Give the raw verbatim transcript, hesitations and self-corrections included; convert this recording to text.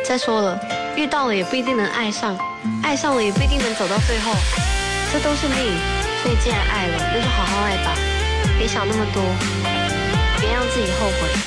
再说了，遇到了也不一定能爱上，爱上了也不一定能走到最后，这都是命。所以既然爱了，那就好好爱吧，别想那么多，别让自己后悔。